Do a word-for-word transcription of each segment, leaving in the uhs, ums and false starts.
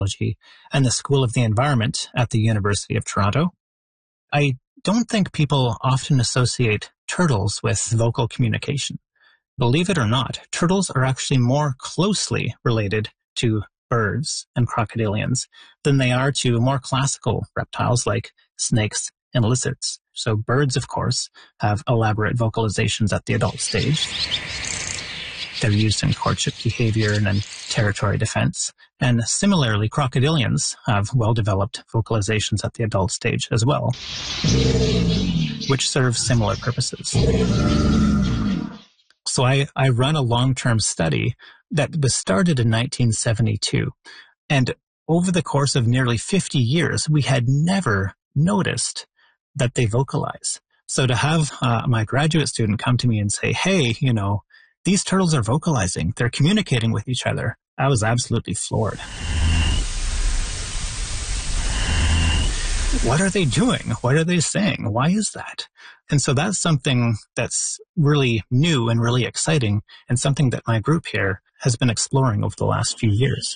and the School of the Environment at the University of Toronto. I don't think people often associate turtles with vocal communication. Believe it or not, turtles are actually more closely related to birds and crocodilians than they are to more classical reptiles like snakes and lizards. So birds, of course, have elaborate vocalizations at the adult stage. They're used in courtship behavior and in territory defense. And similarly, crocodilians have well-developed vocalizations at the adult stage as well, which serve similar purposes. So I, I run a long-term study that was started in nineteen seventy-two. And over the course of nearly fifty years, we had never noticed that they vocalize. So to have uh, my graduate student come to me and say, hey, you know, these turtles are vocalizing, they're communicating with each other, I was absolutely floored. What are they doing? What are they saying? Why is that? And so that's something that's really new and really exciting, and something that my group here has been exploring over the last few years.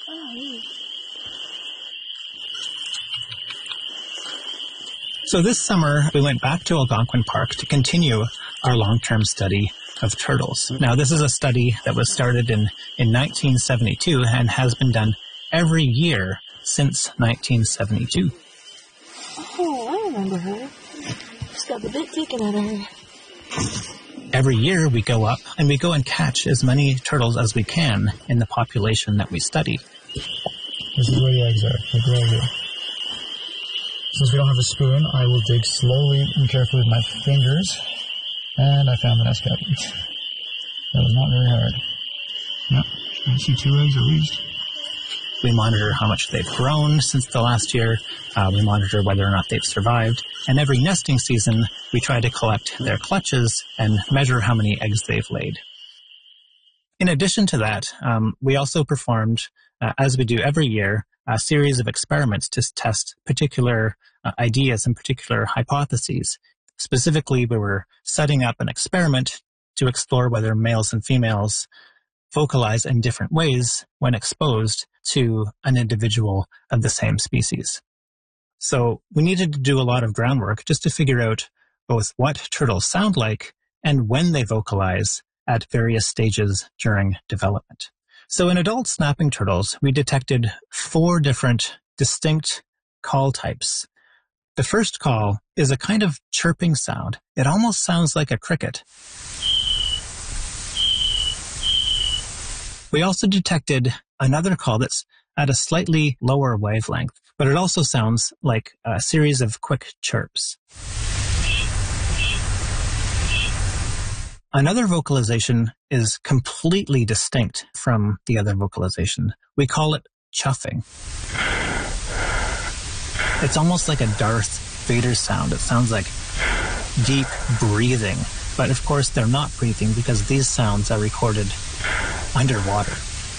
So this summer, we went back to Algonquin Park to continue our long-term study of turtles. Now, this is a study that was started in, in nineteen seventy-two and has been done every year since nineteen seventy-two. Oh, I remember her. She's got the bit taken out of her. Every year we go up and we go and catch as many turtles as we can in the population that we study. This is where the eggs are, like right here. Since we don't have a spoon, I will dig slowly and carefully with my fingers. And I found the nest cap. That was not very hard. Yep, I see two eggs at least. We monitor how much they've grown since the last year. Uh, we monitor whether or not they've survived. And every nesting season, we try to collect their clutches and measure how many eggs they've laid. In addition to that, um, we also performed, uh, as we do every year, a series of experiments to test particular uh, ideas and particular hypotheses. Specifically, we were setting up an experiment to explore whether males and females vocalize in different ways when exposed to an individual of the same species. So we needed to do a lot of groundwork just to figure out both what turtles sound like and when they vocalize at various stages during development. So in adult snapping turtles, we detected four different distinct call types. The first call is a kind of chirping sound. It almost sounds like a cricket. We also detected another call that's at a slightly lower wavelength, but it also sounds like a series of quick chirps. Another vocalization is completely distinct from the other vocalization. We call it chuffing. It's almost like a Darth Vader sound. It sounds like deep breathing. But of course, they're not breathing because these sounds are recorded underwater.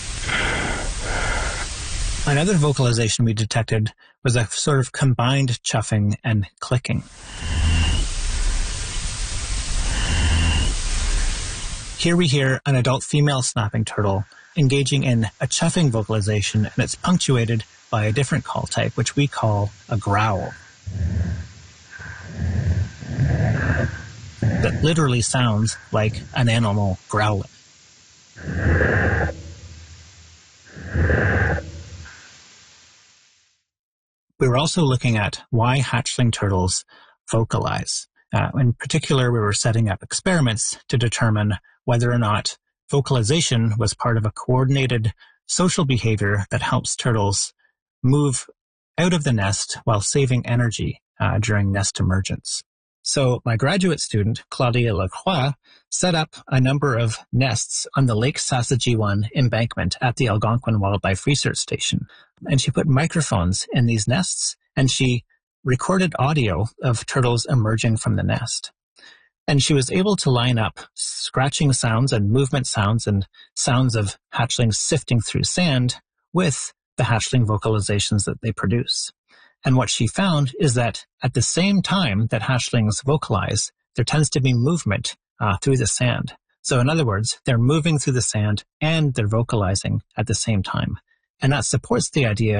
Another vocalization we detected was a sort of combined chuffing and clicking. Here we hear an adult female snapping turtle engaging in a chuffing vocalization, and it's punctuated by a different call type, which we call a growl. That literally sounds like an animal growling. We were also looking at why hatchling turtles vocalize. Uh, in particular, we were setting up experiments to determine whether or not vocalization was part of a coordinated social behavior that helps turtles move out of the nest while saving energy uh, during nest emergence. So my graduate student, Claudia Lacroix, set up a number of nests on the Lake Saskatchewan embankment at the Algonquin Wildlife Research Station. And she put microphones in these nests, and she recorded audio of turtles emerging from the nest. And she was able to line up scratching sounds and movement sounds and sounds of hatchlings sifting through sand with the hatchling vocalizations that they produce. And what she found is that at the same time that hatchlings vocalize, there tends to be movement uh, through the sand. So in other words, they're moving through the sand and they're vocalizing at the same time. And that supports the idea